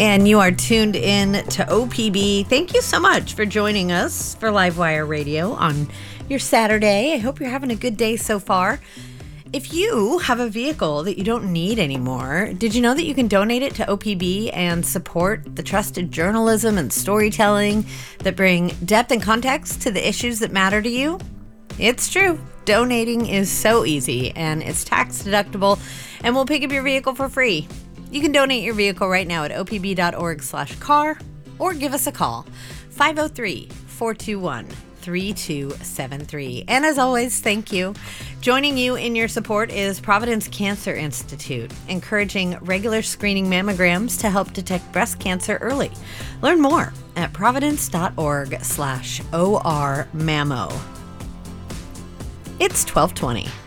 And you are tuned in to OPB. Thank you so much for joining us for Livewire Radio on your Saturday. I hope you're having a good day so far. If you have a vehicle that you don't need anymore, did you know that you can donate it to OPB and support the trusted journalism and storytelling that bring depth and context to the issues that matter to you? It's true. Donating is so easy and it's tax deductible, and we'll pick up your vehicle for free. You can donate your vehicle right now at opb.org/car or give us a call, 503-421-3273. And as always, thank you. Joining you in your support is Providence Cancer Institute, encouraging regular screening mammograms to help detect breast cancer early. Learn more at providence.org/ORMammo. It's 12:20.